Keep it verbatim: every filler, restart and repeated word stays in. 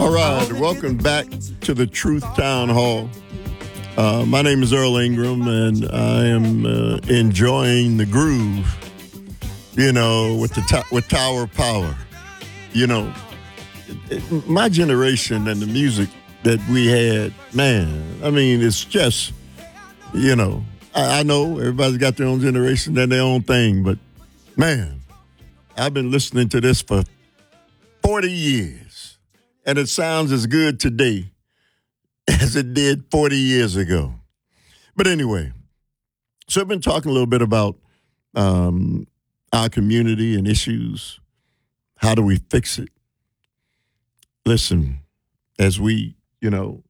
All right, welcome back to the Truth Town Hall. Uh, my name is Earl Ingram, and I am uh, enjoying the groove, you know, with the to- with Tower Power. You know, it, it, my generation and the music that we had, man, I mean, it's just, you know, I, I know everybody's got their own generation and their own thing, but, man, I've been listening to this for forty years, and it sounds as good today as it did forty years ago. But anyway, so I've been talking a little bit about um, our community and issues. How do we fix it? Listen, as we, you know,